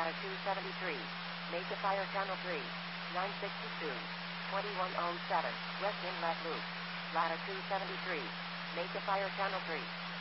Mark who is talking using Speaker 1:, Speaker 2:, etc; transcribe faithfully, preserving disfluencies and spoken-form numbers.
Speaker 1: ladder two seventy-three. Make a fire channel three. nine sixty-two. twenty-one oh seven. West inlet loop. Ladder two seventy-three. Make a fire channel three.